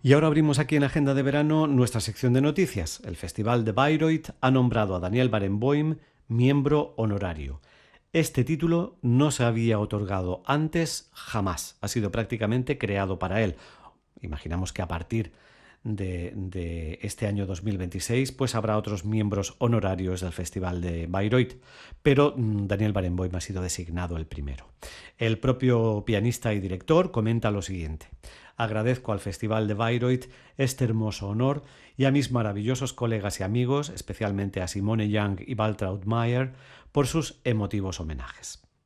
Y ahora abrimos aquí en Agenda de Verano nuestra sección de noticias. El Festival de Bayreuth ha nombrado a Daniel Barenboim miembro honorario. Este título no se había otorgado antes jamás. Ha sido prácticamente creado para él. Imaginamos que a partir de este año 2026 pues habrá otros miembros honorarios del Festival de Bayreuth, pero Daniel Barenboim ha sido designado el primero. El propio pianista y director comenta lo siguiente: agradezco al Festival de Bayreuth este hermoso honor y a mis maravillosos colegas y amigos, especialmente a Simone Young y Waltraud Mayer, por sus emotivos homenajes.